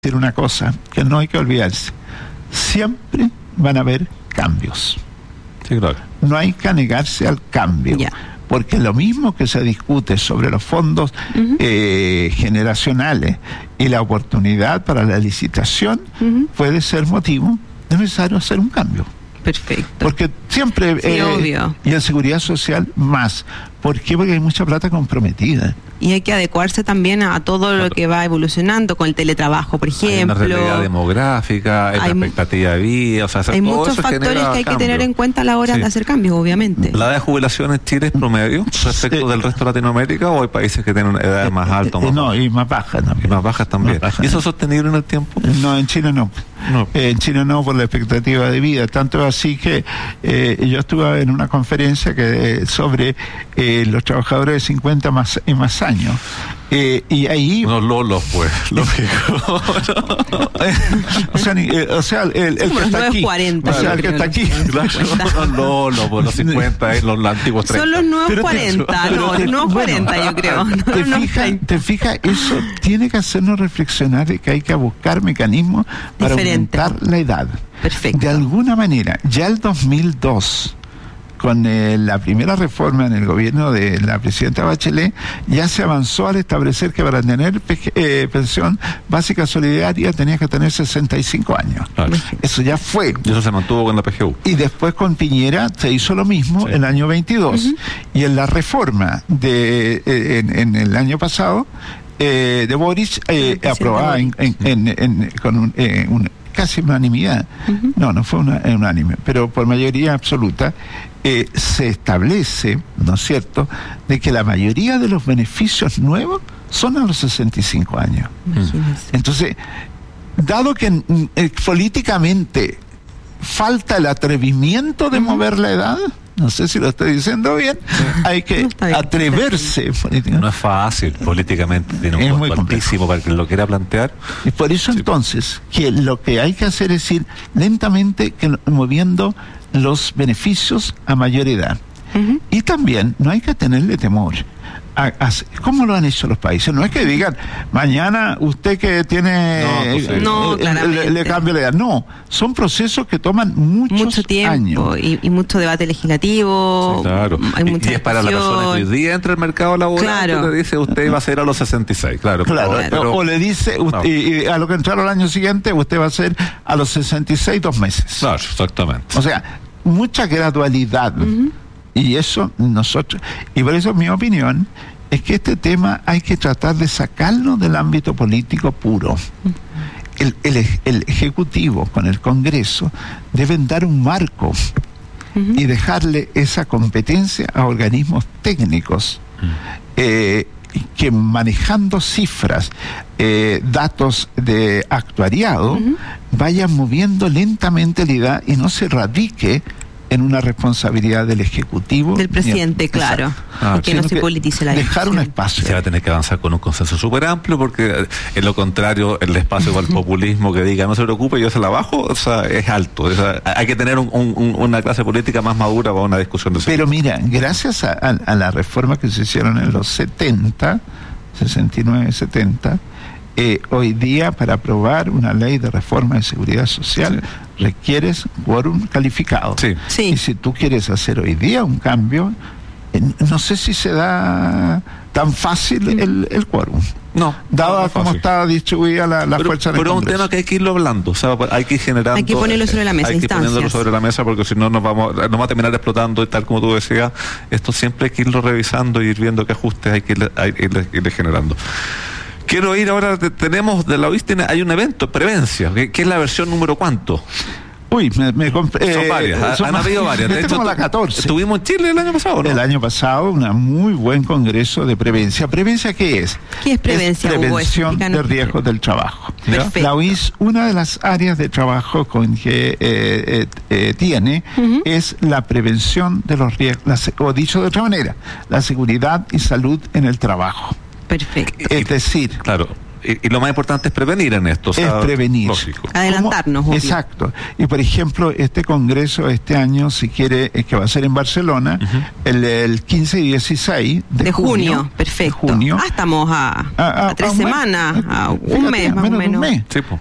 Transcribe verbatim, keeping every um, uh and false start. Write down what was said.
decir una cosa que no hay que olvidarse: siempre van a haber cambios. Sí, claro. No hay que negarse al cambio, Ya. porque lo mismo que se discute sobre los fondos uh-huh. eh, generacionales y la oportunidad para la licitación uh-huh. puede ser motivo de necesario hacer un cambio. Perfecto. Porque siempre sí, eh, obvio. Y en seguridad social más. ¿Por qué? Porque hay mucha plata comprometida. Y hay que adecuarse también a todo lo que va evolucionando con el teletrabajo, por ejemplo. Hay una realidad demográfica, hay, hay una expectativa de vida, o sea, hay muchos factores que hay cambio. que tener en cuenta a la hora sí. de hacer cambios, obviamente. ¿La edad de jubilación en Chile es promedio respecto sí. del resto de Latinoamérica, o hay países que tienen edades más altas? Eh, no, y más bajas también. Y más bajas también. Más bajas. ¿Y eso es sostenible en el tiempo? No, en Chile no. no. Eh, en Chile no, por la expectativa de vida. Tanto así que eh, yo estuve en una conferencia que eh, sobre eh, los trabajadores de cincuenta más, y más años. Eh, y ahí no lolos pues lógico o sea, eh, o sea el, el, el que está aquí cuarenta, o sea el que está aquí los lolos pues los cincuenta y los, los antiguos treinta son los nuevos pero cuarenta te, no, te, no bueno, cuarenta yo creo no, te no fijas te fijas eso tiene que hacernos reflexionar de que hay que buscar mecanismos para Diferente. aumentar la edad. Perfecto. De alguna manera ya el dos mil dos con eh, la primera reforma en el gobierno de la presidenta Bachelet, ya se avanzó al establecer que para tener eh, pensión básica solidaria tenías que tener sesenta y cinco años. Claro. Eso ya fue. Y eso se mantuvo con la P G U. Y después con Piñera se hizo lo mismo sí. el año veintidós. Uh-huh. Y en la reforma de eh, en, en el año pasado, eh, de Boris, eh, sí, aprobada en, en, en, en, con un, eh, un casi unanimidad, uh-huh. no, no fue una, unánime, pero por mayoría absoluta, eh, se establece, ¿no es cierto?, de que la mayoría de los beneficios nuevos son a los sesenta y cinco años. Imagínese. Entonces, dado que eh, políticamente falta el atrevimiento de uh-huh. mover la edad, no sé si lo estoy diciendo bien, sí. hay que no bien, atreverse. No es fácil políticamente, tiene un es costo altísimo para quien lo quiera plantear. Y por eso sí. entonces, que lo que hay que hacer es ir lentamente que, moviendo los beneficios a mayor edad. Uh-huh. Y también no hay que tenerle temor. A, a, ¿Cómo lo han hecho los países? No es que digan, mañana usted que tiene no, pues sí. no, eh, le, le cambia la edad. No, son procesos que toman muchos mucho tiempo años. Y, y mucho debate legislativo. Sí, claro. Hay mucha y, y es para la persona que hoy día entra al mercado laboral, claro. le dice usted va a ser a los sesenta y seis. Claro, claro. Pero, pero, o le dice, usted, no. y, y a lo que entraron el año siguiente, usted va a ser a los sesenta y seis dos meses. Claro, exactamente. O sea, mucha gradualidad. Uh-huh. Y eso nosotros, y por eso mi opinión es que este tema hay que tratar de sacarlo del ámbito político puro. El, el, el Ejecutivo con el Congreso deben dar un marco uh-huh. y dejarle esa competencia a organismos técnicos uh-huh. eh, que manejando cifras, eh, datos de actuariado, uh-huh. vayan moviendo lentamente la edad y no se radique en una responsabilidad del Ejecutivo. Del presidente, claro. Ah, que no se politice la dejar un espacio. Se va a tener que avanzar con un consenso súper amplio, porque en lo contrario, el espacio para el populismo que diga no se preocupe, yo se la bajo, o sea, es alto. O sea, hay que tener un, un, una clase política más madura para una discusión de ese Pero mira, gracias a, a, a la reforma que se hicieron en los setenta, sesenta y nueve, setenta, Eh, hoy día para aprobar una ley de reforma de seguridad social sí. requieres quórum calificado. Sí. Sí. Y si tú quieres hacer hoy día un cambio, eh, no sé si se da tan fácil sí. el, el quórum. No. Dado no cómo está distribuida la, la pero, fuerza del Pero es un Congreso. tema que hay que irlo hablando, o sea, hay que ir generando. Hay que ponerlo sobre la mesa, hay instancias. que ponerlo sobre la mesa, porque si no nos vamos, nos va a terminar explotando, y tal como tú decías, esto siempre hay que irlo revisando y ir viendo qué ajustes hay que irle, hay, irle, irle generando. Quiero ir ahora, tenemos de la O I S, hay un evento, Prevencia, que, que es la versión número ¿cuánto? Uy, me, me compré. Son varias, son han habido varias. De hecho, la catorce. Estuvimos en Chile el año pasado, ¿no? El año pasado, un muy buen congreso de Prevencia. ¿Prevencia qué es? ¿Qué es Prevencia? Es prevención de riesgos del trabajo. Perfecto. La O I S, una de las áreas de trabajo con que eh, eh, eh, tiene uh-huh. es la prevención de los riesgos, o dicho de otra manera, la seguridad y salud en el trabajo. Perfecto. Es decir, claro, y, y lo más importante es prevenir en esto. O sea, es prevenir. Lógico. Adelantarnos. Obvio. Exacto. Y por ejemplo, este congreso este año, si quiere, es que va a ser en Barcelona, uh-huh. el, el quince y dieciséis de, de junio, junio. Perfecto. De junio. Ah, estamos a, a, a, a tres a semanas, a un fíjate, mes más o menos. Un mes. Sí, pues.